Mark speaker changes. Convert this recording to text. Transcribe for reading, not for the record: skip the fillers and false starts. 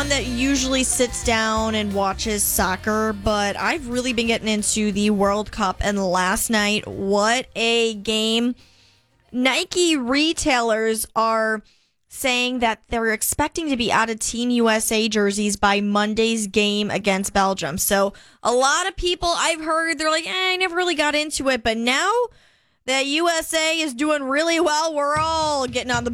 Speaker 1: one that usually sits down and watches soccer, but I've really been getting into the World Cup, and last night, what a game. Nike retailers are saying that they're expecting to be out of Team USA jerseys by Monday's game against Belgium. So a lot of people I've heard, they're like, I never really got into it, but now that USA is doing really well, we're all getting on the